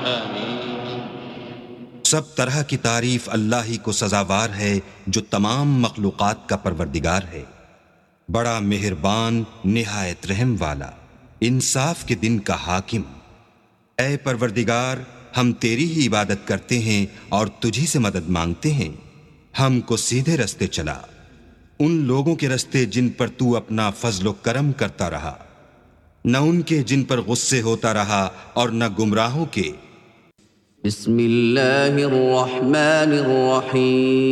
سب طرح کی تعریف اللہ ہی کو سزاوار ہے جو تمام مخلوقات کا پروردگار ہے، بڑا مہربان، نہایت رحم والا، انصاف کے دن کا حاکم۔ اے پروردگار، ہم تیری ہی عبادت کرتے ہیں اور تجھی سے مدد مانگتے ہیں۔ ہم کو سیدھے رستے چلا، ان لوگوں کے رستے جن پر تو اپنا فضل و کرم کرتا رہا، نہ ان کے جن پر غصے ہوتا رہا اور نہ گمراہوں کے۔ بسم اللہ الرحمن الرحیم۔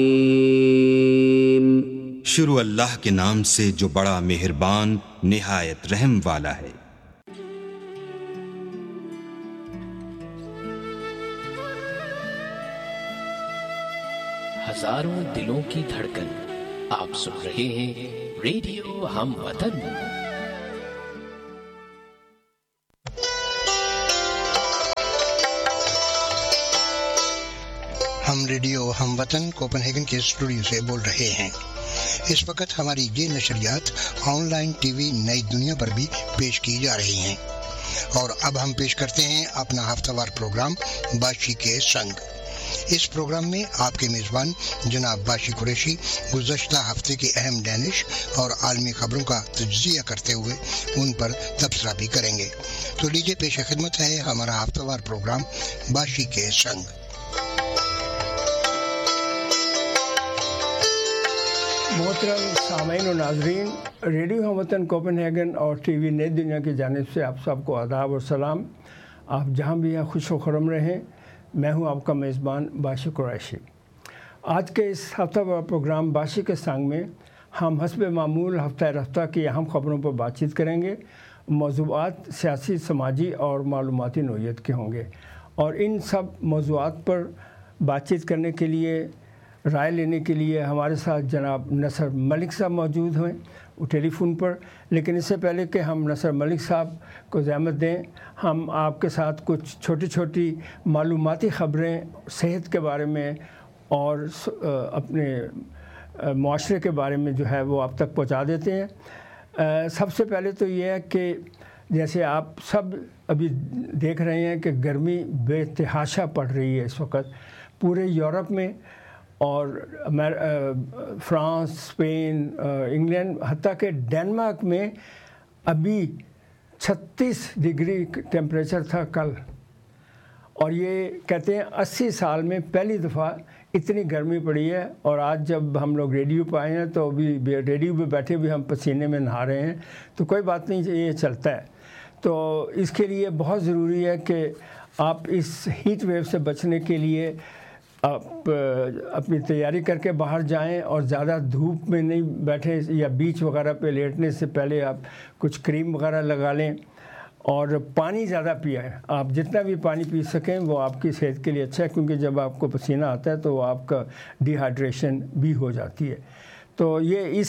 شروع اللہ کے نام سے جو بڑا مہربان، نہایت رحم والا ہے۔ ہزاروں دلوں کی دھڑکن، آپ سن رہے ہیں ریڈیو ہم وطن۔ ہم ریڈیو ہم وطن کوپن ہیگن کے اسٹوڈیو سے بول رہے ہیں۔ اس وقت ہماری یہ نشریات آن لائن ٹی وی نئی دنیا پر بھی پیش کی جا رہی ہیں، اور اب ہم پیش کرتے ہیں اپنا ہفتہ وار پروگرام باشی کے سنگ۔ اس پروگرام میں آپ کے میزبان جناب باشی قریشی گزشتہ ہفتے کی اہم ڈینش اور عالمی خبروں کا تجزیہ کرتے ہوئے ان پر تبصرہ بھی کریں گے۔ تو لیجیے پیش خدمت ہے ہمارا ہفتہ وار پروگرام باشی کے سنگ۔ محترم سامعین و ناظرین، ریڈیو ہم وطن کوپن ہیگن اور ٹی وی نئی دنیا کی جانب سے آپ سب کو آداب اور سلام۔ آپ جہاں بھی ہیں خوش و خرم رہیں۔ میں ہوں آپ کا میزبان باشی قریشی۔ آج کے اس ہفتہ وار پروگرام باشی کے سنگ میں ہم حسب معمول ہفتہ رفتہ کی اہم خبروں پر بات چیت کریں گے۔ موضوعات سیاسی، سماجی اور معلوماتی نوعیت کے ہوں گے، اور ان سب موضوعات پر بات چیت کرنے کے لیے، رائے لینے کے لیے ہمارے ساتھ جناب نصر ملک صاحب موجود ہیں وہ ٹیلی فون پر۔ لیکن اس سے پہلے کہ ہم نصر ملک صاحب کو زحمت دیں، ہم آپ کے ساتھ کچھ چھوٹی چھوٹی معلوماتی خبریں صحت کے بارے میں اور اپنے معاشرے کے بارے میں جو ہے وہ آپ تک پہنچا دیتے ہیں۔ سب سے پہلے تو یہ ہے کہ جیسے آپ سب ابھی دیکھ رہے ہیں کہ گرمی بے تحاشا پڑ رہی ہے اس وقت پورے یورپ میں، اور فرانس، اسپین، انگلینڈ، حتیٰ کہ ڈینمارک میں ابھی 36 ڈگری ٹیمپریچر تھا کل، اور یہ کہتے ہیں 80 سال میں پہلی دفعہ اتنی گرمی پڑی ہے۔ اور آج جب ہم لوگ ریڈیو پہ آئے ہیں تو ابھی ریڈیو پہ بیٹھے بھی ہم پسینے میں نہا رہے ہیں، تو کوئی بات نہیں، یہ چلتا ہے۔ تو اس کے لیے بہت ضروری ہے کہ آپ اس ہیٹ ویو سے بچنے کے لیے آپ اپنی تیاری کر کے باہر جائیں، اور زیادہ دھوپ میں نہیں بیٹھیں، یا بیچ وغیرہ پہ لیٹنے سے پہلے آپ کچھ کریم وغیرہ لگا لیں، اور پانی زیادہ پئیں۔ آپ جتنا بھی پانی پی سکیں وہ آپ کی صحت کے لیے اچھا ہے، کیونکہ جب آپ کو پسینہ آتا ہے تو وہ آپ کا ڈی ہائیڈریشن بھی ہو جاتی ہے۔ تو یہ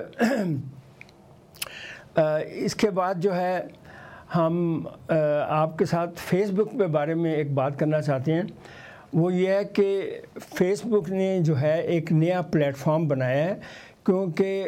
اس کے بعد جو ہے ہم آپ کے ساتھ فیس بک کے بارے میں ایک بات کرنا چاہتے ہیں۔ وہ یہ ہے کہ فیس بک نے جو ہے ایک نیا پلیٹ فارم بنایا ہے، کیونکہ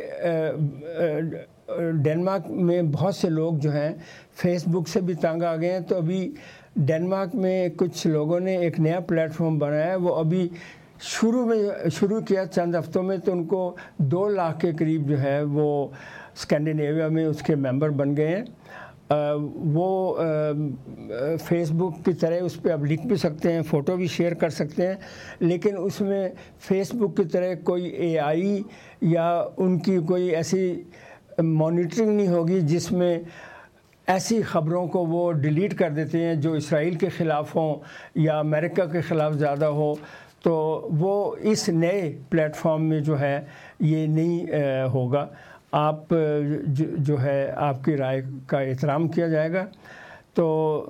ڈنمارک میں بہت سے لوگ جو ہیں فیس بک سے بھی تنگ آ گئے ہیں۔ تو ابھی ڈنمارک میں کچھ لوگوں نے ایک نیا پلیٹ فارم بنایا ہے، وہ ابھی شروع کیا چند ہفتوں میں، تو ان کو 2 لاکھ کے قریب جو ہے وہ اسکینڈینیویا میں اس کے ممبر بن گئے ہیں۔ وہ فیس بک کی طرح اس پہ اب لکھ بھی سکتے ہیں، فوٹو بھی شیئر کر سکتے ہیں، لیکن اس میں فیس بک کی طرح کوئی اے آئی یا ان کی کوئی ایسی مانیٹرنگ نہیں ہوگی جس میں ایسی خبروں کو وہ ڈیلیٹ کر دیتے ہیں جو اسرائیل کے خلاف ہوں یا امریکہ کے خلاف زیادہ ہو۔ تو وہ اس نئے پلیٹ فارم میں جو ہے یہ نہیں ہوگا۔ آپ جو ہے آپ کی رائے کا احترام کیا جائے گا۔ تو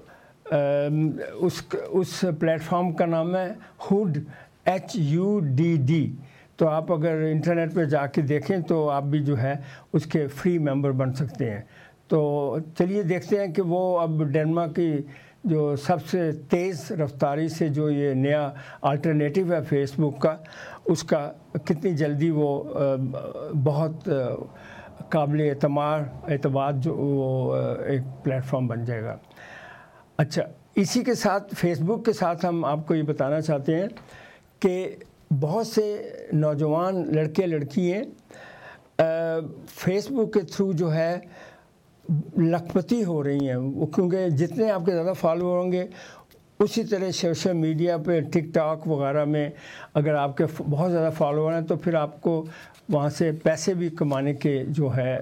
اس پلیٹ فارم کا نام ہے HUD، HUDD۔ تو آپ اگر انٹرنیٹ پہ جا کے دیکھیں تو آپ بھی جو ہے اس کے فری ممبر بن سکتے ہیں۔ تو چلیے دیکھتے ہیں کہ وہ اب ڈنمارک کی جو سب سے تیز رفتاری سے جو یہ نیا الٹرنیٹیو ہے فیس بک کا، اس کا کتنی جلدی وہ بہت قابل اعتماد جو وہ ایک پلیٹ فارم بن جائے گا۔ اچھا، اسی کے ساتھ فیس بک کے ساتھ ہم آپ کو یہ بتانا چاہتے ہیں کہ بہت سے نوجوان لڑکے لڑکیاں فیس بک کے تھرو جو ہے لکھپتی ہو رہی ہیں، وہ کیونکہ جتنے آپ کے زیادہ فالوور ہوں گے اسی طرح سوشل میڈیا پہ ٹک ٹاک وغیرہ میں اگر آپ کے بہت زیادہ فالوور ہیں تو پھر آپ کو وہاں سے پیسے بھی کمانے کے جو ہے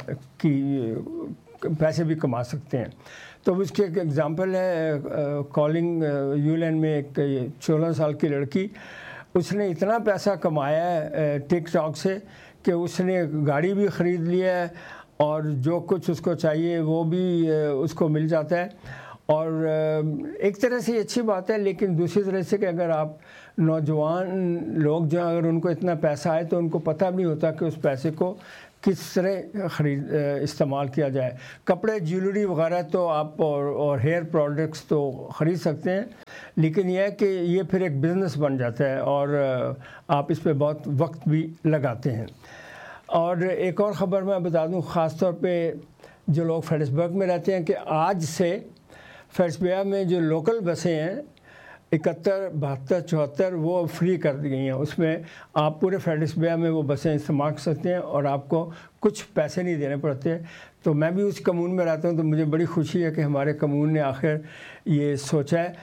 پیسے بھی کما سکتے ہیں۔ تو اس کی ایک ایگزامپل ہے کالنگ یولین میں ایک 16 سال کی لڑکی، اس نے اتنا پیسہ کمایا ہے ٹک ٹاک سے کہ اس نے گاڑی بھی خرید لیا ہے اور جو کچھ اس کو چاہیے وہ بھی اس کو مل جاتا ہے۔ اور ایک طرح سے یہ اچھی بات ہے، لیکن دوسری طرح سے کہ اگر آپ نوجوان لوگ جو اگر ان کو اتنا پیسہ آئے تو ان کو پتہ بھی نہیں ہوتا کہ اس پیسے کو کس طرح استعمال کیا جائے۔ کپڑے، جیولری وغیرہ تو آپ اور ہیئر پروڈکٹس تو خرید سکتے ہیں، لیکن یہ ہے کہ یہ پھر ایک بزنس بن جاتا ہے اور آپ اس پہ بہت وقت بھی لگاتے ہیں۔ اور ایک اور خبر میں بتا دوں، خاص طور پہ جو لوگ فریڈرسبرگ میں رہتے ہیں، کہ آج سے فریڈرسبرگ میں جو لوکل بسیں ہیں 71، 72، 74 وہ فری کر دی گئی ہیں۔ اس میں آپ پورے فریڈرسبرگ میں وہ بسیں استعمال کر سکتے ہیں اور آپ کو کچھ پیسے نہیں دینے پڑتے۔ تو میں بھی اس کمیون میں رہتا ہوں تو مجھے بڑی خوشی ہے کہ ہمارے کمیون نے آخر یہ سوچا ہے۔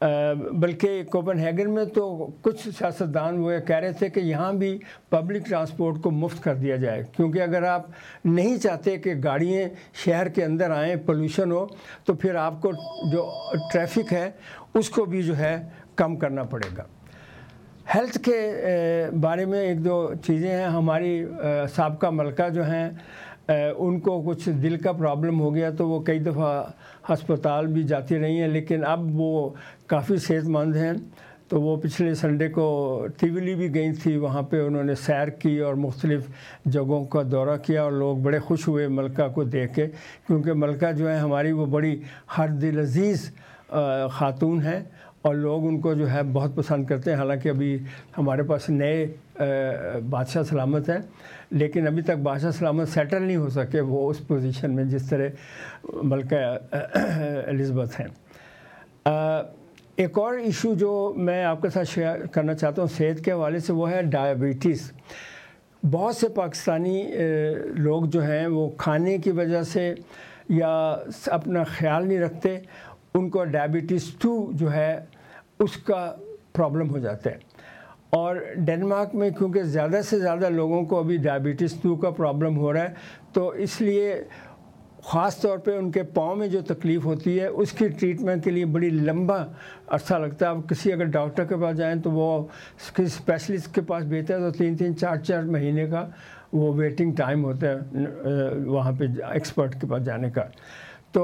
بلکہ کوپن ہیگن میں تو کچھ سیاستدان وہ کہہ رہے تھے کہ یہاں بھی پبلک ٹرانسپورٹ کو مفت کر دیا جائے، کیونکہ اگر آپ نہیں چاہتے کہ گاڑیاں شہر کے اندر آئیں، پولوشن ہو، تو پھر آپ کو جو ٹریفک ہے اس کو بھی جو ہے کم کرنا پڑے گا۔ ہیلتھ کے بارے میں ایک دو چیزیں ہیں۔ ہماری سابقہ ملکہ جو ہیں ان کو کچھ دل کا پرابلم ہو گیا تو وہ کئی دفعہ ہسپتال بھی جاتی رہی ہیں، لیکن اب وہ کافی صحت مند ہیں۔ تو وہ پچھلے سنڈے کو تیولی بھی گئی تھی، وہاں پہ انہوں نے سیر کی اور مختلف جگہوں کا دورہ کیا اور لوگ بڑے خوش ہوئے ملکہ کو دیکھ کے، کیونکہ ملکہ جو ہے ہماری وہ بڑی ہر دل عزیز خاتون ہیں اور لوگ ان کو جو ہے بہت پسند کرتے ہیں۔ حالانکہ ابھی ہمارے پاس نئے بادشاہ سلامت ہیں، لیکن ابھی تک بادشاہ سلامت سیٹل نہیں ہو سکے وہ اس پوزیشن میں جس طرح ملکہ الزبتھ ہیں۔ ایک اور ایشو جو میں آپ کے ساتھ شیئر کرنا چاہتا ہوں صحت کے حوالے سے، وہ ہے ڈائبٹیز۔ بہت سے پاکستانی لوگ جو ہیں وہ کھانے کی وجہ سے یا اپنا خیال نہیں رکھتے، ان کو ڈائبٹیز 2 جو ہے اس کا پرابلم ہو جاتا ہے۔ اور ڈنمارک میں کیونکہ زیادہ سے زیادہ لوگوں کو ابھی ڈائبٹیز 2 کا پرابلم ہو رہا ہے، تو اس لیے خاص طور پہ ان کے پاؤں میں جو تکلیف ہوتی ہے اس کی ٹریٹمنٹ کے لیے بڑی لمبا عرصہ لگتا ہے۔ اب کسی اگر ڈاکٹر کے پاس جائیں تو وہ کسی اسپیشلسٹ کے پاس بھیجتا ہے تو 3 4 مہینے کا وہ ویٹنگ ٹائم ہوتا ہے وہاں پہ ایکسپرٹ کے پاس جانے کا۔ تو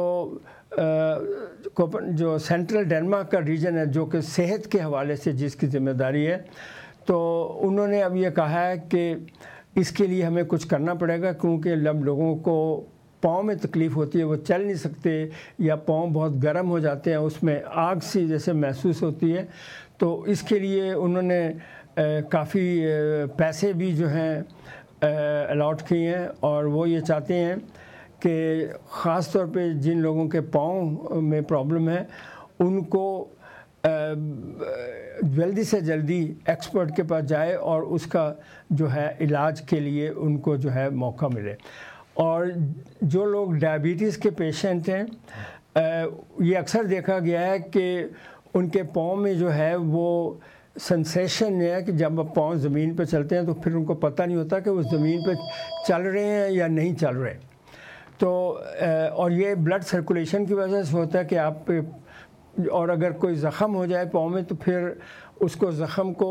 جو سینٹرل ڈنمارک کا ریجن ہے جو کہ صحت کے حوالے سے جس کی ذمہ داری ہے، تو انہوں نے اب یہ کہا ہے کہ اس کے لیے ہمیں کچھ کرنا پڑے گا، کیونکہ جب لوگوں کو پاؤں میں تکلیف ہوتی ہے، وہ چل نہیں سکتے یا پاؤں بہت گرم ہو جاتے ہیں، اس میں آگ سی جیسے محسوس ہوتی ہے، تو اس کے لیے انہوں نے کافی پیسے بھی جو ہیں الاٹ کیے ہیں، اور وہ یہ چاہتے ہیں کہ خاص طور پہ جن لوگوں کے پاؤں میں پرابلم ہے ان کو جلدی سے جلدی ایکسپرٹ کے پاس جائے اور اس کا جو ہے علاج کے لیے ان کو جو ہے موقع ملے۔ اور جو لوگ ڈائبٹیز کے پیشنٹ ہیں، یہ اکثر دیکھا گیا ہے کہ ان کے پاؤں میں جو ہے وہ سنسیشن ہے کہ جب پاؤں زمین پہ چلتے ہیں تو پھر ان کو پتہ نہیں ہوتا کہ وہ زمین پہ چل رہے ہیں یا نہیں چل رہے۔ تو اور یہ بلڈ سرکولیشن کی وجہ سے ہوتا ہے کہ آپ اور اگر کوئی زخم ہو جائے پاؤں میں تو پھر اس کو زخم کو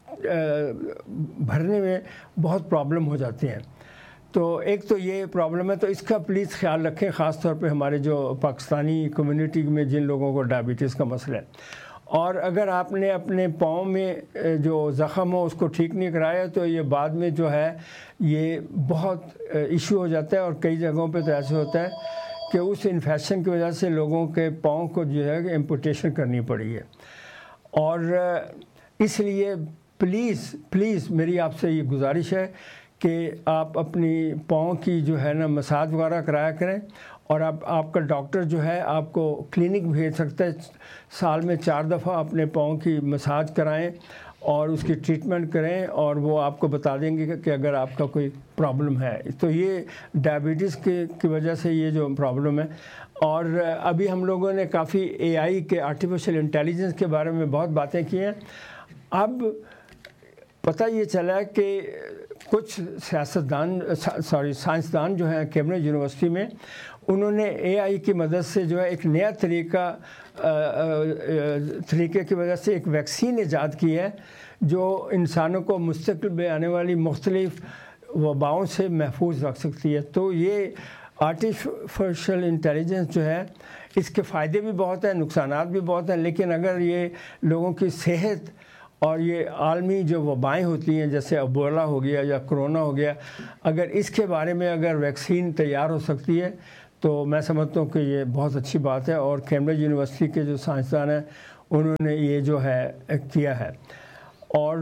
بھرنے میں بہت پرابلم ہو جاتی ہیں۔ تو ایک تو یہ پرابلم ہے، تو اس کا پلیز خیال رکھیں، خاص طور پہ ہمارے جو پاکستانی کمیونٹی میں جن لوگوں کو ڈائبٹیز کا مسئلہ ہے۔ اور اگر آپ نے اپنے پاؤں میں جو زخم ہو اس کو ٹھیک نہیں کرایا تو یہ بعد میں جو ہے یہ بہت ایشو ہو جاتا ہے، اور کئی جگہوں پہ تو ایسے ہوتا ہے کہ اس انفیکشن کی وجہ سے لوگوں کے پاؤں کو جو ہے ایمپوٹیشن کرنی پڑی ہے۔ اور اس لیے پلیز میری آپ سے یہ گزارش ہے کہ آپ اپنی پاؤں کی جو ہے نا مساج وغیرہ کرایا کریں، اور اب آپ کا ڈاکٹر جو ہے آپ کو کلینک بھیج سکتا ہے، سال میں 4 دفعہ اپنے پاؤں کی مساج کرائیں اور اس کی ٹریٹمنٹ کریں، اور وہ آپ کو بتا دیں گے کہ اگر آپ کا کوئی پرابلم ہے تو یہ ڈائبٹیز کی وجہ سے یہ جو پرابلم ہے. اور ابھی ہم لوگوں نے کافی اے آئی کے آرٹیفیشل انٹیلیجنس کے بارے میں بہت باتیں کی ہیں. اب پتہ یہ چلا ہے کہ کچھ سائنسدان جو ہیں کیمبرج یونیورسٹی میں، انہوں نے اے آئی کی مدد سے جو ہے ایک نیا طریقے کی وجہ سے ایک ویکسین ایجاد کی ہے جو انسانوں کو مستقبل میں آنے والی مختلف وباؤں سے محفوظ رکھ سکتی ہے. تو یہ آرٹیفیشل انٹیلیجنس جو ہے اس کے فائدے بھی بہت ہیں، نقصانات بھی بہت ہیں، لیکن اگر یہ لوگوں کی صحت اور یہ عالمی جو وبائیں ہوتی ہیں جیسے ایبولا ہو گیا یا کرونا ہو گیا، اگر اس کے بارے میں اگر ویکسین تیار ہو سکتی ہے تو میں سمجھتا ہوں کہ یہ بہت اچھی بات ہے. اور کیمبرج یونیورسٹی کے جو سائنسدان ہیں انہوں نے یہ جو ہے کیا ہے. اور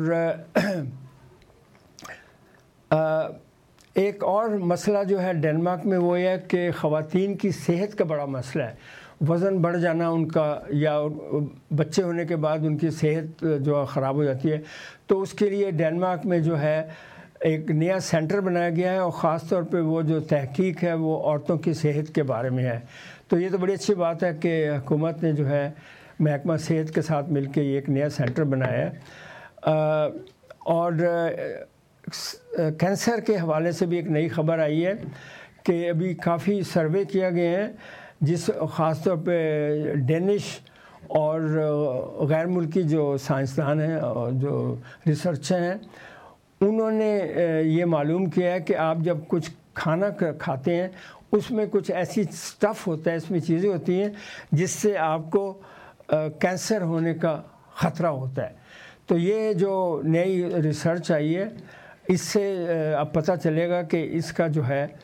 ایک اور مسئلہ جو ہے ڈنمارک میں وہ یہ ہے کہ خواتین کی صحت کا بڑا مسئلہ ہے، وزن بڑھ جانا ان کا، یا بچے ہونے کے بعد ان کی صحت جو خراب ہو جاتی ہے. تو اس کے لیے ڈنمارک میں جو ہے ایک نیا سینٹر بنایا گیا ہے، اور خاص طور پہ وہ جو تحقیق ہے وہ عورتوں کی صحت کے بارے میں ہے. تو یہ تو بڑی اچھی بات ہے کہ حکومت نے جو ہے محکمہ صحت کے ساتھ مل کے یہ ایک نیا سینٹر بنایا ہے. اور کینسر کے حوالے سے بھی ایک نئی خبر آئی ہے کہ ابھی کافی سروے کیا گئے ہیں، جس خاص طور پہ ڈینش اور غیر ملکی جو سائنسدان ہیں اور جو ریسرچر ہیں، انہوں نے یہ معلوم کیا ہے کہ آپ جب کچھ کھانا کھاتے ہیں اس میں کچھ ایسی سٹف ہوتا ہے، اس میں چیزیں ہوتی ہیں جس سے آپ کو کینسر ہونے کا خطرہ ہوتا ہے. تو یہ جو نئی ریسرچ آئی ہے اس سے اب پتہ چلے گا کہ اس کا جو ہے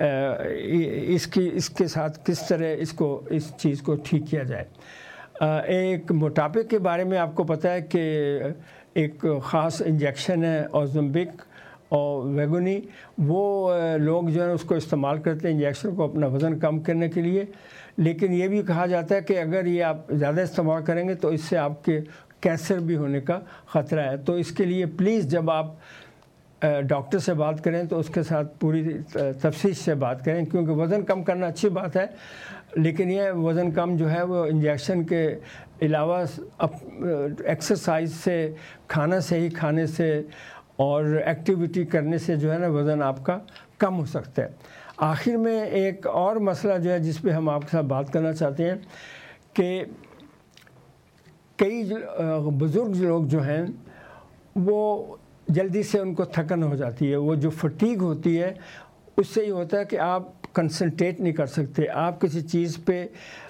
اس کے ساتھ کس طرح اس چیز کو ٹھیک کیا جائے. ایک موٹاپے کے بارے میں آپ کو پتہ ہے کہ ایک خاص انجیکشن ہے اوزمپک اور ویگونی، وہ لوگ جو ہیں اس کو استعمال کرتے ہیں انجیکشن کو اپنا وزن کم کرنے کے لیے. لیکن یہ بھی کہا جاتا ہے کہ اگر یہ آپ زیادہ استعمال کریں گے تو اس سے آپ کے کینسر بھی ہونے کا خطرہ ہے. تو اس کے لیے پلیز جب آپ ڈاکٹر سے بات کریں تو اس کے ساتھ پوری تفصیل سے بات کریں، کیونکہ وزن کم کرنا اچھی بات ہے، لیکن یہ وزن کم جو ہے وہ انجیکشن کے علاوہ ایکسرسائز سے، کھانا صحیح کھانے سے اور ایکٹیویٹی کرنے سے جو ہے نا وزن آپ کا کم ہو سکتا ہے. آخر میں ایک اور مسئلہ جو ہے جس پہ ہم آپ کے ساتھ بات کرنا چاہتے ہیں کہ کئی بزرگ لوگ جو ہیں وہ جلدی سے ان کو تھکن ہو جاتی ہے، وہ جو فٹیگ ہوتی ہے اس سے یہ ہوتا ہے کہ آپ کنسنٹریٹ نہیں کر سکتے. آپ کسی چیز پہ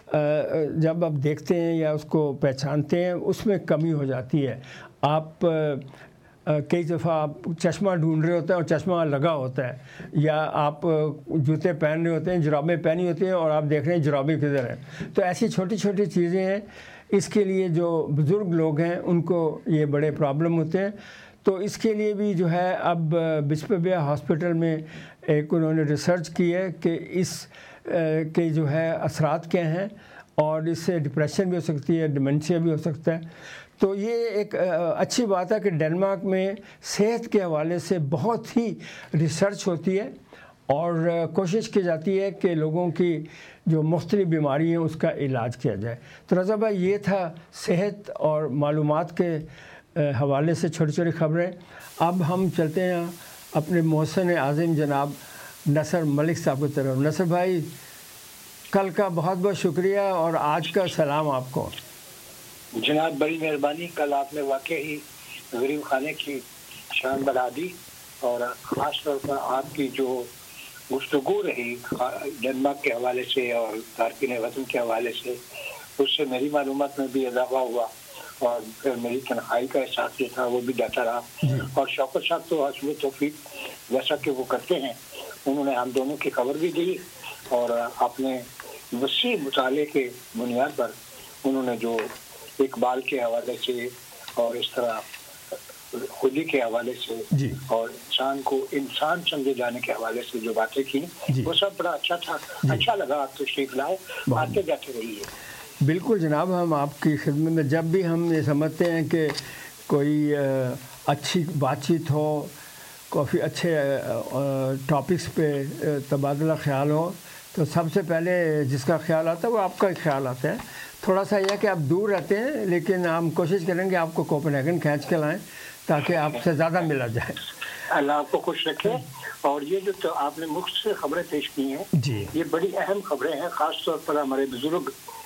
جب آپ دیکھتے ہیں یا اس کو پہچانتے ہیں اس میں کمی ہو جاتی ہے. آپ کئی دفعہ آپ چشمہ ڈھونڈ رہے ہوتے ہیں اور چشمہ لگا ہوتا ہے، یا آپ جوتے پہن رہے ہوتے ہیں، جرابیں پہنی ہوتی ہیں اور آپ دیکھ رہے ہیں جرابیں کدھر ہیں. تو ایسی چھوٹی چھوٹی چیزیں ہیں، اس کے لیے جو بزرگ لوگ ہیں ان کو یہ بڑے پرابلم ہوتے ہیں. تو اس کے لیے بھی جو ہے اب بسپبیا ہاسپٹل میں ایک انہوں نے ریسرچ کی ہے کہ اس کے جو ہے اثرات کیا ہیں، اور اس سے ڈپریشن بھی ہو سکتی ہے، ڈیمنشیا بھی ہو سکتا ہے. تو یہ ایک اچھی بات ہے کہ ڈنمارک میں صحت کے حوالے سے بہت ہی ریسرچ ہوتی ہے اور کوشش کی جاتی ہے کہ لوگوں کی جو مختلف بیماری ہیں اس کا علاج کیا جائے. تو رضا بھائی یہ تھا صحت اور معلومات کے حوالے سے چھوٹی چھوٹی خبریں. اب ہم چلتے ہیں اپنے محسن اعظم جناب نصر ملک صاحب کی طرف. نصر بھائی کل کا بہت بہت شکریہ اور آج کا سلام آپ کو. جناب بڑی مہربانی، کل آپ نے واقعی غریب خانے کی شان بڑھا دی، اور خاص طور پر آپ کی جو گفتگو رہی ڈنمارک کے حوالے سے اور تارکین وطن کے حوالے سے، اس سے میری معلومات میں بھی اضافہ ہوا اور پھر میری تنہائی کا احساس جو تھا وہ بھی جاتا رہا. اور شوکت صاحب تو حسب توفیق جیسا کہ وہ کرتے ہیں، انہوں نے ہم دونوں کی خبر بھی دی، اور اپنے وسیع مطالعے کے بنیاد پر انہوں نے جو اقبال کے حوالے سے اور اس طرح خودی کے حوالے سے اور انسان کو انسان سمجھے جانے کے حوالے سے جو باتیں کی وہ سب بڑا اچھا تھا. اچھا لگا آپ تشریف لائے, آتے جاتے رہیے. بالکل جناب, ہم آپ کی خدمت میں جب بھی ہم یہ سمجھتے ہیں کہ کوئی اچھی بات چیت ہو, کافی اچھے ٹاپکس پہ تبادلہ خیال ہو, تو سب سے پہلے جس کا خیال آتا ہے وہ آپ کا ہی خیال آتا ہے. تھوڑا سا یہ کہ آپ دور رہتے ہیں, لیکن ہم کوشش کریں گے آپ کو کوپن ہیگن کھینچ کے لائیں تاکہ آپ سے زیادہ ملا جائے. اللہ آپ کو خوش رکھے. اور یہ جو تو آپ نے مختصر خبریں پیش کی ہیں یہ بڑی اہم خبریں ہیں, خاص طور پر ہمارے بزرگ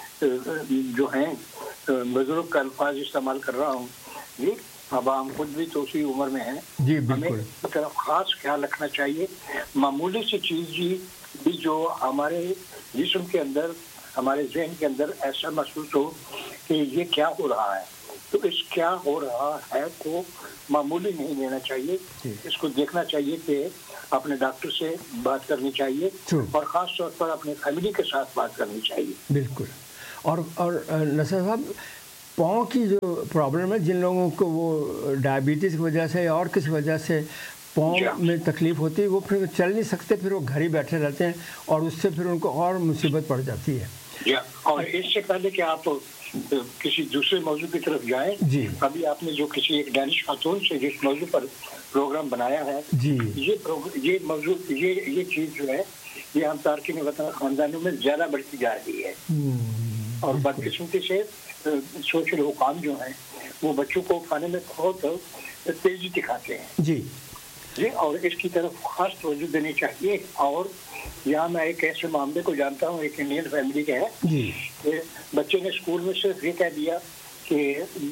جو ہیں, بزرگ کا الفاظ استعمال کر رہا ہوں جی, اب ہم خود بھی تو اسی عمر میں ہیں, ہمیں اس طرف خاص خیال رکھنا چاہیے. معمولی سی چیز بھی جو ہمارے جسم کے اندر, ہمارے ذہن کے اندر ایسا محسوس ہو کہ یہ کیا ہو رہا ہے, تو اس کیا ہو رہا ہے کو معمولی نہیں لینا چاہیے. اس کو دیکھنا چاہیے کہ اپنے ڈاکٹر سے بات کرنی چاہیے اور خاص طور پر اپنے فیملی کے ساتھ بات کرنی چاہیے. بالکل. اور نصر صاحب, پاؤں کی جو پرابلم ہے, جن لوگوں کو وہ ڈائبٹیز کی وجہ سے یا اور کسی وجہ سے پاؤں میں تکلیف ہوتی ہے, وہ پھر چل نہیں سکتے, پھر وہ گھر ہی بیٹھے رہتے ہیں اور اس سے پھر ان کو اور مصیبت پڑ جاتی ہے. اور اس سے پہلے کہ آپ کسی دوسرے موضوع کی طرف جائیں, ابھی آپ نے جو کسی ایک ڈینش خاتون سے جس موضوع پر پروگرام بنایا ہے, یہ موضوع یہ چیز جو ہے یہ ہم تارکین وطن خاندانوں میں زیادہ بڑھتی جا رہی ہے. اور بدقسمتی سے سوشل حکام جو ہیں وہ بچوں کو کھانے میں بہت تیزی دکھاتے ہیں جی, اور اس کی طرف خاص توجہ دینی چاہیے. اور یہاں میں ایک ایسے معاملے کو جانتا ہوں, ایک انڈین فیملی کا ہے کہ بچے نے اسکول میں صرف یہ کہہ دیا کہ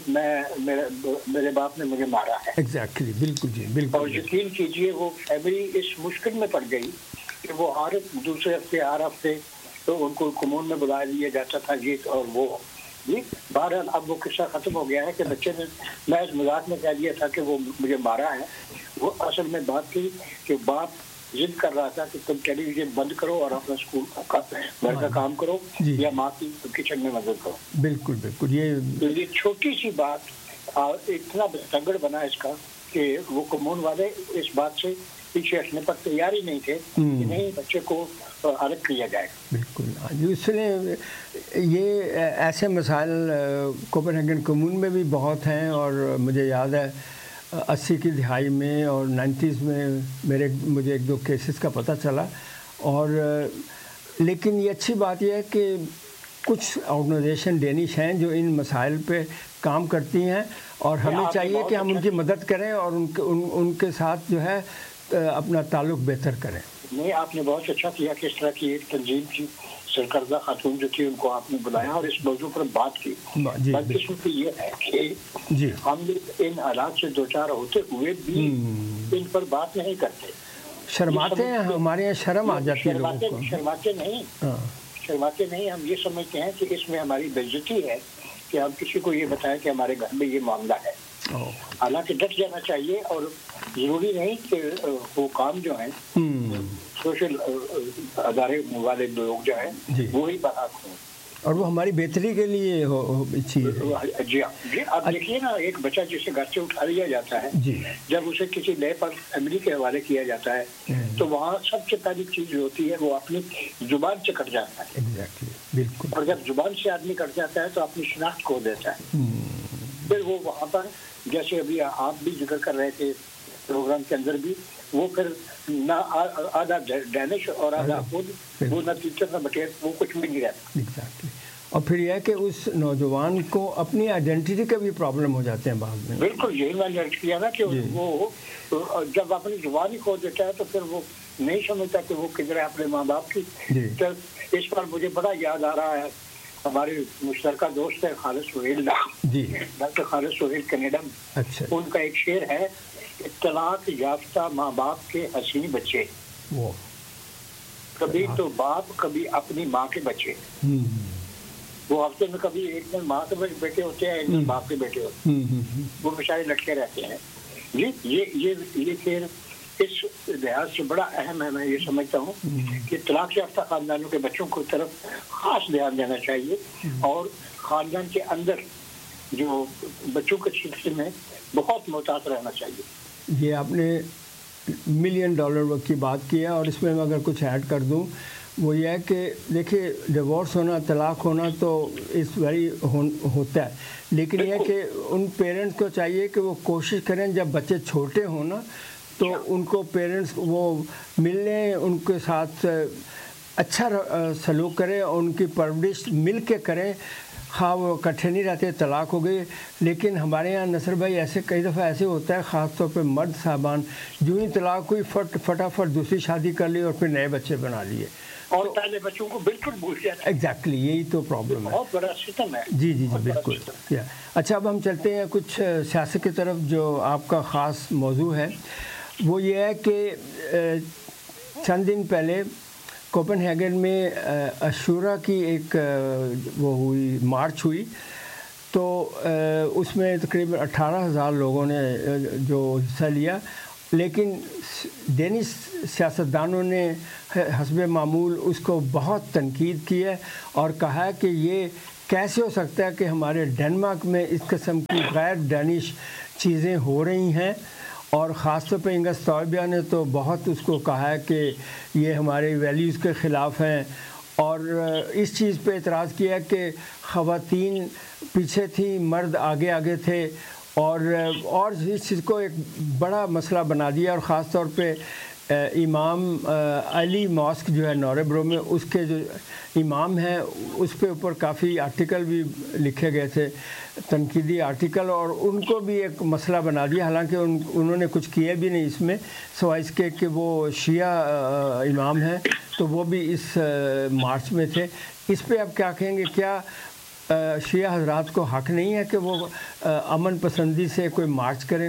میرے باپ نے مجھے مارا ہے. ایگزیکٹلی, بالکل جی, بالکل. اور یقین کیجئے وہ فیملی اس مشکل میں پڑ گئی کہ وہ ہر دوسرے ہفتے ہر ہفتے تو ان کو کمون میں بلا لیا جاتا تھا جی, اور وہ جی بہرحال اب وہ قصہ ختم ہو گیا ہے کہ بچے نے محض مذاق میں کہہ دیا تھا کہ وہ مجھے مارا ہے. وہ اصل میں بات تھی کہ باپ ضد کر رہا تھا کہ تم ٹیلی ویژن بند کرو اور اپنا اسکول کا گھر کا کام کرو یا ماں کی کچن میں مدد کرو. بالکل بالکل. یہ چھوٹی سی بات اتنا تگڑ بنا اس کا کہ وہ کمون والے اس بات سے پیچھے ہٹنے پر تیار ہی نہیں تھے کہ نہیں بچے کو الگ کیا جائے. بالکل. اس لیے یہ ایسے مسائل کوپن ہیگن کمون میں بھی بہت ہیں, اور مجھے یاد ہے 80 کی دہائی میں اور 90s میں مجھے ایک دو کیسز کا پتہ چلا. اور لیکن یہ اچھی بات یہ ہے کہ کچھ آرگنائزیشن ڈینش ہیں جو ان مسائل پہ کام کرتی ہیں, اور ہمیں چاہیے کہ ہم ان کی مدد کریں اور ان کے ساتھ جو ہے اپنا تعلق بہتر کریں. نہیں, آپ نے بہت اچھا کیا کہ اس طرح کی ایک تنظیم کی سرکردہ خاتون جو تھی ان کو آپ نے بلایا اور اس موضوع پر بات کی. بدقسمتی یہ ہے کہ ہم ان حالات سے دوچار ہوتے ہوئے بھی ان پر بات نہیں کرتے, شرماتے ہیں. ہمارے یہاں شرم آ جاتی ہے لوگوں کو. شرماتے نہیں, ہم یہ سمجھتے ہیں کہ اس میں ہماری بے عزتی ہے کہ ہم کسی کو یہ بتائیں کہ ہمارے گھر میں یہ معاملہ ہے. حالانکہ ڈٹ جانا چاہیے, اور ضروری نہیں کہ وہ کام جو ہیں سوشل ادارے والے لوگ جو ہیں وہی بات ہوں, اور وہ ہماری بہتری کے لیے چیز ہے. جی اب دیکھیے نا, ایک بچہ جسے گھر سے اٹھا لیا جاتا ہے, جب اسے کسی نئے پر فیملی کے حوالے کیا جاتا ہے تو وہاں سب سے پہلی چیز جو ہوتی ہے وہ اپنی زبان سے کٹ جاتا ہے. بالکل. اور جب زبان سے آدمی کٹ جاتا ہے تو اپنی شناخت کھو دیتا ہے. پھر وہ وہاں پر جیسے ابھی آپ بھی ذکر کر رہے تھے پروگرام کے اندر بھی, وہ پھر نہ آدھا ڈینش اور آدھا خود, وہ نہ ٹیچر نہ بٹیر, وہ کچھ بھی نہیں رہتا. اور پھر یہ کہ اس نوجوان کو اپنی آئیڈینٹی کا بھی پرابلم ہو جاتے ہیں بعد میں. بالکل, یہی میں نے کیا نا کہ وہ جب اپنی زبان ہی کھو دیتا ہے تو پھر وہ نہیں سمجھتا کہ وہ کدھر ہے اپنے ماں باپ کی. اس پر مجھے بڑا یاد آ رہا ہے, ہمارے مشترکہ دوست ہے خالد سہیل, ڈاکٹر خالد سہیل کینیڈا میں. ان کا ایک شعر ہے, طلاق یافتہ ماں باپ کے حسین بچے, کبھی تو باپ کبھی اپنی ماں کے بچے. وہ ہفتے میں کبھی ایک دن ماں کے بیٹے ہوتے ہیں, ایک دن باپ کے بیٹے ہوتے ہیں, وہ بیچارے لٹکے رہتے ہیں. جی یہ پھر اس لحاظ سے بڑا اہم ہے. میں یہ سمجھتا ہوں کہ طلاق یافتہ خاندانوں کے بچوں کو طرف خاص دھیان دینا چاہیے, اور خاندان کے اندر جو بچوں کے سلسلے میں بہت محتاط رہنا چاہیے. یہ آپ نے $1 ملین کی بات کی ہے، اور اس میں اگر کچھ ایڈ کر دوں وہ یہ ہے کہ دیکھیے ڈیورس ہونا، طلاق ہونا تو اس ویری ہوتا ہے، لیکن یہ ہے کہ ان پیرنٹس کو چاہیے کہ وہ کوشش کریں جب بچے چھوٹے ہوں نا تو ان کو پیرنٹس وہ ملیں، ان کے ساتھ اچھا سلوک کریں اور ان کی پرورش مل کے کریں. خواہ وہ اکٹھے نہیں رہتے، طلاق ہو گئی، لیکن ہمارے یہاں نصر بھائی ایسے کئی دفعہ ایسے ہوتا ہے، خاص طور پہ مرد صاحبان جو ہی طلاق ہوئی فٹافٹ دوسری شادی کر لی اور پھر نئے بچے بنا لیے، اور پہلے بچوں کو بالکل بھول جاتے ہیں. ایگزیکٹلی یہی تو پرابلم ہے. بہت بڑا سسٹم ہے. جی بالکل. اچھا اب ہم چلتے ہیں کچھ سیاست کی طرف جو آپ کا خاص موضوع ہے. وہ یہ ہے کہ چند دن پہلے کوپن ہیگن میں عاشورہ کی ایک وہ ہوئی مارچ ہوئی، تو اس میں تقریباً 18,000 لوگوں نے جو حصہ لیا، لیکن دینی سیاستدانوں نے حسب معمول اس کو بہت تنقید کی ہے اور کہا کہ یہ کیسے ہو سکتا ہے کہ ہمارے ڈنمارک میں اس قسم کی غیر دانش چیزیں ہو رہی ہیں. اور خاص طور پہ انگس طویبہ نے تو بہت اس کو کہا ہے کہ یہ ہمارے ویلیوز کے خلاف ہیں، اور اس چیز پہ اعتراض کیا کہ خواتین پیچھے تھیں، مرد آگے تھے، اور اس چیز کو ایک بڑا مسئلہ بنا دیا. اور خاص طور پہ امام علی ماسک جو ہے نوربرو میں، اس کے جو امام ہیں اس پہ اوپر کافی آرٹیکل بھی لکھے گئے تھے، تنقیدی آرٹیکل، اور ان کو بھی ایک مسئلہ بنا دیا. حالانکہ انہوں نے کچھ کیا بھی نہیں اس میں، سوائے اس کے کہ وہ شیعہ امام ہیں تو وہ بھی اس مارچ میں تھے. اس پہ آپ کیا کہیں گے؟ کیا شیعہ حضرات کو حق نہیں ہے کہ وہ امن پسندی سے کوئی مارچ کریں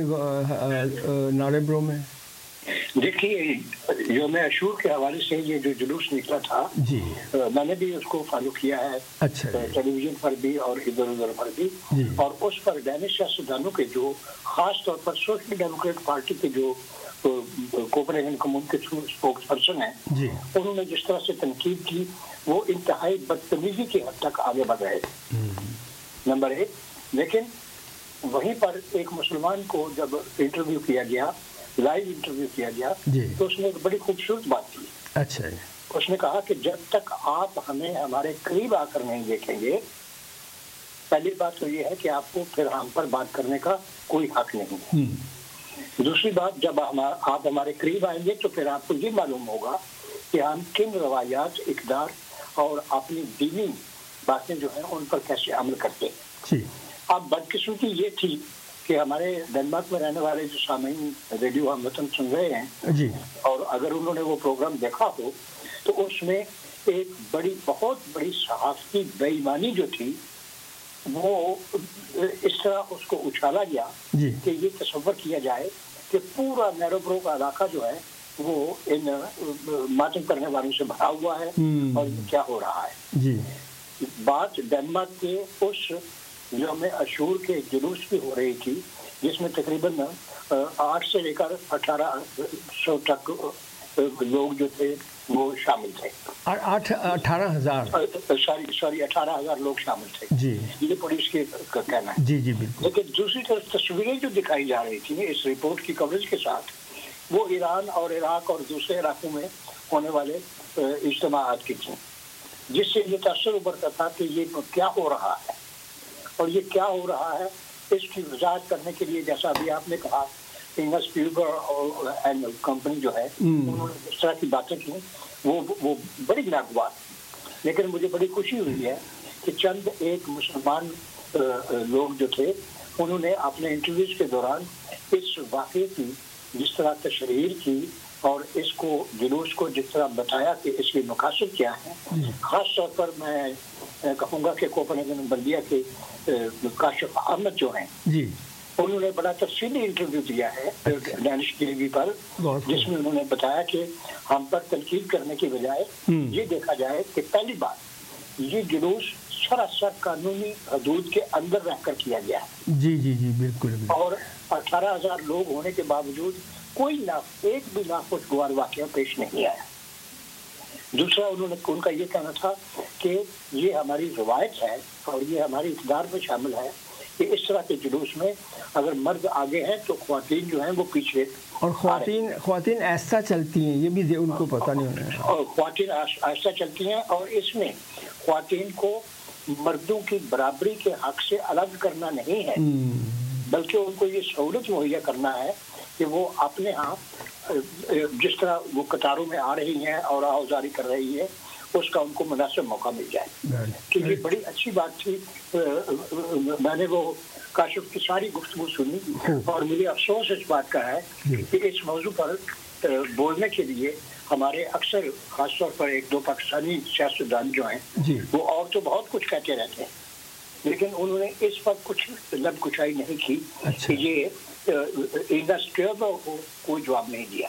نوربرو میں؟ دیکھیے یوم عاشور کے حوالے سے یہ جو جلوس نکلا تھا، جی میں نے بھی اس کو فالو کیا ہے. اچھا. ٹیلی ویژن پر بھی اور ادھر ادھر پر بھی. اور اس پر ڈینش سیاستدانوں کے جو خاص طور پر سوشل ڈیموکریٹ پارٹی کے جو کوپن ہیگن کمیون کے اسپوکس پرسن ہیں، انہوں نے جس طرح سے تنقید کی وہ انتہائی بدتمیزی کی حد تک آگے بڑھ رہے تھے، نمبر 1. لیکن وہیں پر ایک مسلمان کو جب انٹرویو کیا گیا، لائیو انٹرویو کیا گیا، تو اس نے ایک بڑی خوبصورت بات کی. اچھا. اس نے کہا کہ جب تک آپ ہمیں ہمارے قریب آ کر نہیں دیکھیں گے، پہلی بات تو یہ ہے کہ آپ کو پھر ہم پر بات کرنے کا کوئی حق نہیں ہے. دوسری بات، جب آپ ہمارے قریب آئیں گے تو پھر آپ کو یہ معلوم ہوگا کہ ہم کن روایات، اقدار اور اپنی دینی باتیں جو ہیں ان پر کیسے عمل کرتے ہیں. اب بدقسمتی یہ تھی کہ ہمارے ڈنمارک میں رہنے والے جو سامعین ریڈیو ہم وطن سن رہے ہیں، اور اگر انہوں نے وہ پروگرام دیکھا ہو تو اس میں ایک بہت بڑی صحافتی بے ایمانی جو تھی وہ اس طرح اس کو اچھالا گیا کہ یہ تصور کیا جائے کہ پورا نوربرو کا علاقہ جو ہے وہ ان ماتم کرنے والوں سے بھرا ہوا ہے اور یہ کیا ہو رہا ہے. بات ڈنمارک کے اس یوم عاشور کے جلوس کی ہو رہی تھی جس میں تقریباً 8 سے لے کر 1800 تک لوگ جو تھے وہ شامل تھے. 18,000 18,000 لوگ شامل تھے. یہ پولیس کا کہنا ہے. بالکل. لیکن دوسری طرف تصویریں جو دکھائی جا رہی تھیں اس رپورٹ کی کوریج کے ساتھ، وہ ایران اور عراق اور دوسرے علاقوں میں ہونے والے اجتماعات کی تھیں، جس سے یہ تاثر ابھرتا تھا کہ یہ کیا ہو رہا ہے. اور یہ کیا ہو رہا ہے اس کی وضاحت کرنے کے لیے، جیسا ابھی آپ نے کہا، انگس طویبہ اور کمپنی جو ہے انہوں نے اس طرح کی باتیں کی، وہ بڑی ناگوار. لیکن مجھے بڑی خوشی ہوئی ہے کہ چند ایک مسلمان لوگ جو تھے انہوں نے اپنے انٹرویوز کے دوران اس واقعے کی جس طرح تشہیر کی اور اس کو جلوس کو جس طرح بتایا کہ اس کے مقاصد کیا ہیں. خاص طور پر میں کہوں گا کہ کوپن ہیگن بلدیہ کے کاشف احمد جو ہیں، انہوں نے بڑا تفصیلی انٹرویو دیا ہے ڈینش ٹی وی پر، جس میں انہوں نے بتایا کہ ہم پر تنقید کرنے کی بجائے یہ دیکھا جائے کہ پہلی بات یہ جلوس سراسر قانونی حدود کے اندر رہ کر کیا گیا ہے. بالکل. اور 18,000 لوگ ہونے کے باوجود کوئی ایک بھی ناخوشگوار واقعہ پیش نہیں آیا. دوسرا ان کا یہ کہنا تھا کہ یہ ہماری روایت ہے اور یہ ہماری اقدار میں شامل ہے کہ اس طرح کے جلوس میں اگر مرد آگے ہیں تو خواتین جو ہیں وہ پیچھے. اور خواتین ایسا چلتی ہیں، یہ بھی ان کو پتہ نہیں ہونا ہے. اور خواتین آہستہ چلتی ہیں، اور اس میں خواتین کو مردوں کی برابری کے حق سے الگ کرنا نہیں ہے، بلکہ ان کو یہ سہولت مہیا کرنا ہے کہ وہ اپنے ہاں جس طرح وہ قطاروں میں آ رہی ہیں اور آوازاری کر رہی ہے اس کا ان کو مناسب موقع مل جائے. تو یہ بڑی اچھی بات تھی. میں نے وہ کاشف کی ساری گفتگو سنی اور مجھے افسوس اس بات کا ہے کہ اس موضوع پر بولنے کے لیے ہمارے اکثر خاص طور پر ایک دو پاکستانی سیاستدان جو ہیں وہ اور تو بہت کچھ کہتے رہتے ہیں، لیکن انہوں نے اس پر کچھ لب کچائی نہیں کی کہ یہ کو کوئی جواب نہیں دیا.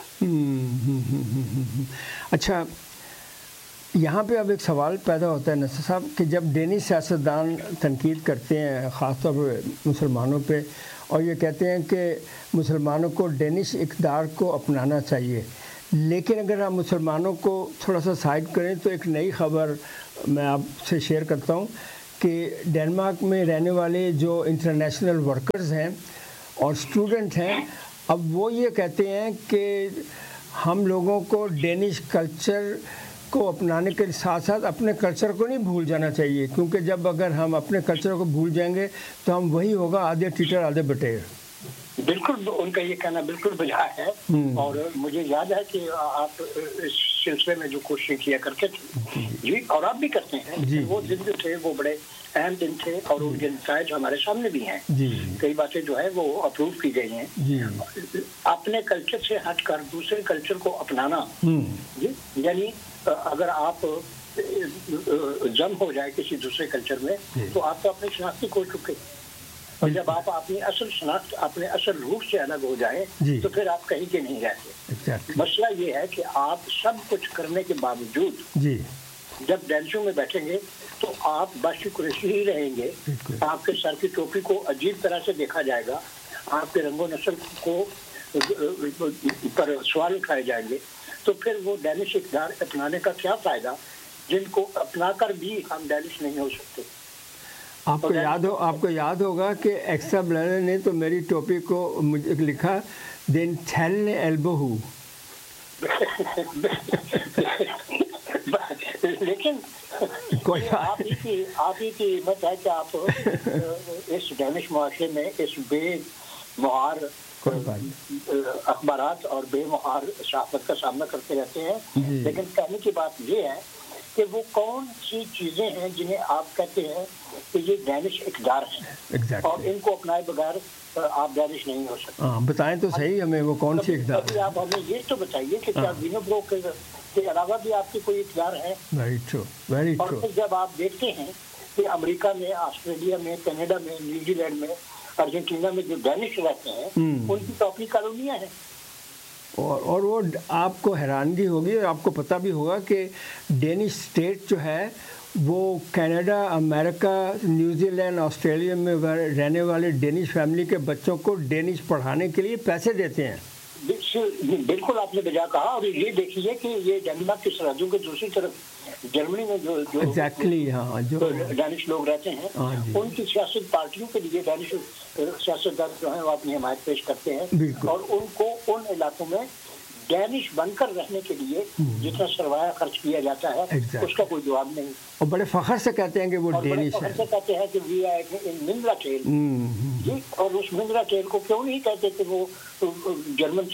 اچھا، یہاں پہ اب ایک سوال پیدا ہوتا ہے نصر صاحب کہ جب ڈینش سیاستدان تنقید کرتے ہیں خاص طور پر مسلمانوں پہ اور یہ کہتے ہیں کہ مسلمانوں کو ڈینش اقدار کو اپنانا چاہیے، لیکن اگر ہم مسلمانوں کو تھوڑا سا سائڈ کریں تو ایک نئی خبر میں آپ سے شیئر کرتا ہوں کہ ڈنمارک میں رہنے والے جو انٹرنیشنل ورکرز ہیں اور اسٹوڈنٹ ہیں، اب وہ یہ کہتے ہیں کہ ہم لوگوں کو ڈینش کلچر کو اپنانے کے ساتھ ساتھ اپنے کلچر کو نہیں بھول جانا چاہیے، کیونکہ جب اگر ہم اپنے کلچر کو بھول جائیں گے تو ہم وہی ہوگا آدھے ٹیٹر آدھے بٹیر. بالکل ان کا یہ کہنا بالکل بجا ہے، اور مجھے یاد ہے کہ آپ اس سلسلے میں جو کوششیں کیا کرتے تھے جی، اور آپ بھی کرتے ہیں، وہ دن جو تھے وہ بڑے اہم دن تھے اور ان کے نتائج ہمارے سامنے بھی ہیں. کئی باتیں جو ہے وہ اپروو کی گئی ہیں. اپنے کلچر سے ہٹ کر دوسرے کلچر کو اپنانا جی، یعنی اگر آپ جم ہو جائے کسی دوسرے کلچر میں تو آپ تو اپنی شناختی کھو چکے، اور جب آپ اپنی اصل شناخت اپنے اصل روح سے الگ ہو جائیں تو پھر آپ کہیں کے نہیں رہتے. مسئلہ یہ ہے کہ آپ سب کچھ کرنے کے باوجود جب ڈینسوں میں بیٹھیں گے تو آپ باشی قریشی ہی رہیں گے. آپ کے سر کی ٹوپی کو عجیب طرح سے دیکھا جائے گا، آپ کے رنگ و نسل کو پر سوال اٹھائے جائیں گے. تو پھر وہ ڈینش اقدار اپنانے کا کیا فائدہ جن کو اپنا کر بھی ہم ڈینش نہیں ہو سکتے. آپ کو یاد ہوگا کہ ایکسٹرا بلر نے تو میری ٹوپی کو مجھے لکھا دین ٹھیل ایلبو ہو. لیکن آپ ہی کی ہمت ہے کہ آپ اس ڈینش معاشرے میں اس بے مہار اخبارات اور بے مہار صحافت کا سامنا کرتے رہتے ہیں. لیکن کہنے کی بات یہ ہے کہ وہ کون سی چیزیں ہیں جنہیں آپ کہتے ہیں کہ یہ ڈینش اقدار ہیں اور ان کو اپنائے بغیر آپ ڈینش نہیں ہو سکتے. بتائیں تو صحیح ہمیں وہ کون سی اقدار ہیں. آپ ہمیں یہ تو بتائیے کہ کیا وینو برو کے علاوہ بھی آپ کی کوئی اقدار ہے؟ اور پھر جب آپ دیکھتے ہیں کہ امریکہ میں، آسٹریلیا میں، کینیڈا میں، نیوزی لینڈ میں، ارجنٹینا میں جو ڈینش رہتے ہیں ان کی تو اپنی کالونیاں ہیں. اور وہ آپ کو حیرانگی ہوگی اور آپ کو پتہ بھی ہوگا کہ ڈینش اسٹیٹ جو ہے وہ کینیڈا، امریکہ، نیوزی لینڈ، آسٹریلیا میں رہنے والے ڈینش فیملی کے بچوں کو ڈینش پڑھانے کے لیے پیسے دیتے ہیں. بالکل آپ نے بجا کہا. اور یہ دیکھیے کہ یہ ڈنمارک کی سرحدوں کے دوسری طرف جرمنی میں جو ڈینش لوگ رہتے ہیں ان کی سیاست پارٹیوں کے لیے ڈینش سیاستدان جو ہیں وہ اپنی حمایت پیش کرتے ہیں اور ان کو ان علاقوں میں ڈینش بن کر رہنے کے لیے جتنا سرمایہ خرچ کیا جاتا ہے اس کا کوئی جواب نہیں. اور بڑے فخر سے کہتے ہیں کہ وہ ڈینش ہیں. فخر سے کہتے ہیں کہ we are in Mandra tell جی. اور اس مندرا ٹیل کو کیوں نہیں کہتے کہ وہ جرمن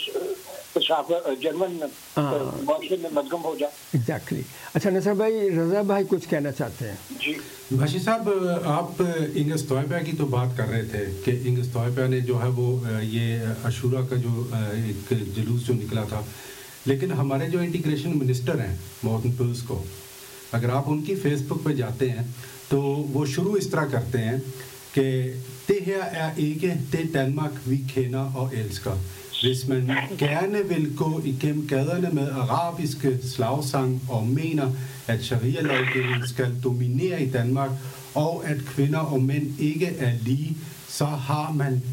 معاشرے میں مدغم ہو جائے. ایگزیکٹلی. اچھا نصر بھائی، رضا بھائی کچھ کہنا چاہتے ہیں. جی بھاشی صاحب، آپ انگس توئپیا کی تو بات کر رہے تھے کہ انگس توئپیا نے جو ہے وہ یہ عاشورہ کا جو ایک جلوس جو نکلا تھا، لیکن ہمارے جو انٹیگریشن منسٹر ہیں مورٹن پیوس کو، اگر آپ ان کی فیس بک پہ جاتے ہیں تو وہ شروع اس طرح کرتے ہیں کہ det her ikke det Danmark vi kender og elsker. Hvis man gerne vil gå igennem gaderne med arabiske slagsang og mener, at sharia-lovgivningen skal dominere i Danmark, og at kvinder og mænd ikke er lige, så har man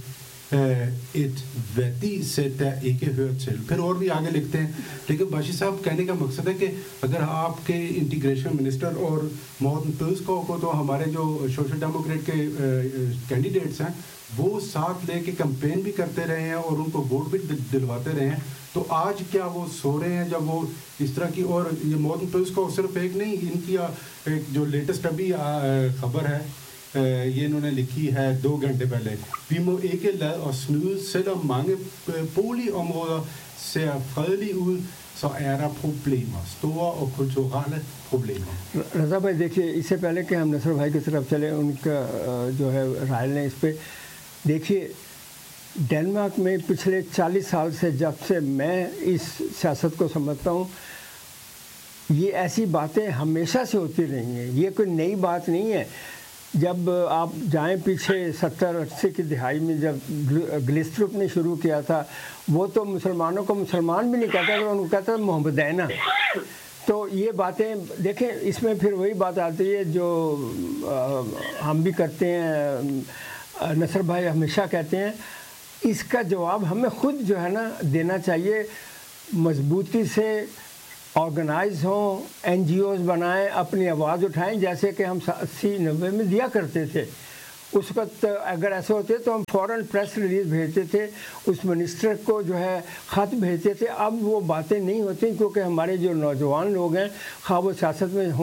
et værdisæt, der ikke hører til. پھر اور بھی آگے لکھتے ہیں. لیکن باشی صاحب کہنے کا مقصد ہے کہ اگر آپ کے انٹیگریشن منسٹر اور مورٹن پیوسکو کو تو ہمارے جو سوشل ڈیموکریٹ کے کینڈیڈیٹس ہیں وہ ساتھ لے کے کمپین بھی کرتے رہے ہیں اور ان کو ووٹ بھی دلواتے رہے ہیں, تو آج کیا وہ سو رہے ہیں جب وہ اس طرح کی. اور یہ مورٹن پیوسکو صرف ایک نہیں, ان کی ایک جو لیٹسٹ ابھی خبر ہے یہ انہوں نے لکھی ہے 2 گھنٹے پہلے. Vi må ikke lade os snyde, selvom mange boligområder ser fredelige ud, så der problemer, store og kulturelle problemer. رضا بھائی دیکھیے, اس سے پہلے کہ ہم نصر بھائی کی طرف چلیں, ان کا جو ہے رائے لیں اس پہ. دیکھیے ڈنمارک میں پچھلے 40 سال سے جب سے میں اس سیاست کو سمجھتا ہوں, یہ ایسی باتیں ہمیشہ سے ہوتی رہی ہیں, یہ کوئی نئی بات نہیں ہے. جب آپ جائیں پیچھے 70-80 کی دہائی میں جب گلسٹرپ نے شروع کیا تھا, وہ تو مسلمانوں کو مسلمان بھی نہیں کہتا تھا, ان کو کہتا تھا محمدینہ. تو یہ باتیں دیکھیں, اس میں پھر وہی بات آتی ہے جو ہم بھی کرتے ہیں, نصر بھائی ہمیشہ کہتے ہیں, اس کا جواب ہمیں خود جو ہے نا دینا چاہیے. مضبوطی سے آرگنائز ہوں, این جی اوز بنائیں, اپنی آواز اٹھائیں, جیسے کہ ہم 80-90 میں دیا کرتے تھے. اس وقت اگر ایسے ہوتے تو ہم فوراً پریس ریلیز بھیجتے تھے, اس منسٹر کو جو ہے خط بھیجتے تھے. اب وہ باتیں نہیں ہوتی, کیونکہ ہمارے جو نوجوان لوگ ہیں, خواہ وہ سیاست میں ہوں